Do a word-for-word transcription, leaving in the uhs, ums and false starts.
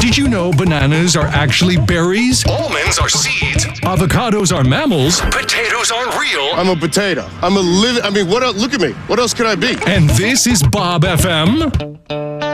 Did you know bananas are actually berries? Almonds are seeds. Avocados are mammals. Potatoes aren't real. I'm a potato. I'm a living, I mean, what else? Look at me. What else could I be? And this is Bob F M.